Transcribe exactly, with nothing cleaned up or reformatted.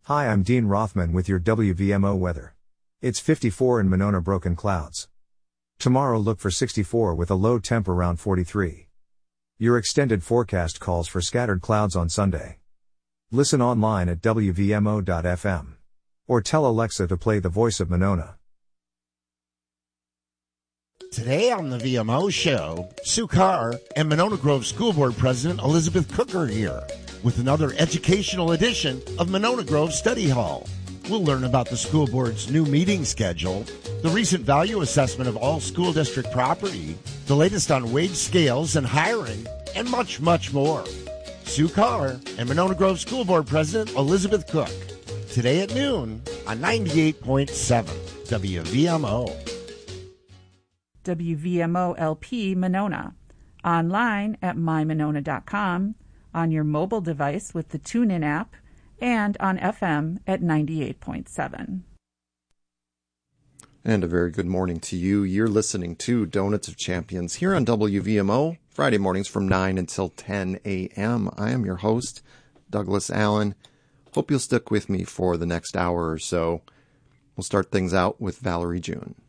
Hi, I'm Dean Rothman with your W V M O weather. It's fifty-four in Monona, broken clouds. Tomorrow look for sixty-four with a low temp around forty-three. Your extended forecast calls for scattered clouds on Sunday. Listen online at W V M O dot F M. Or tell Alexa to play The Voice of Monona. Today on the V M O Show, Sue Carr and Monona Grove School Board President Elizabeth Cook are here with another educational edition of Monona Grove Study Hall. We'll learn about the school board's new meeting schedule, the recent value assessment of all school district property, the latest on wage scales and hiring, and much, much more. Sue Carr and Monona Grove School Board President Elizabeth Cook. Today at noon on ninety-eight point seven W V M O. W V M O L P Monona. Online at my monona dot com, on your mobile device with the TuneIn app, and on F M at ninety-eight point seven. And a very good morning to you. You're listening to Donuts of Champions here on W V M O, Friday mornings from nine until ten a.m. I am your host, Douglas Allen. Hope you'll stick with me for the next hour or so. We'll start things out with Valerie June.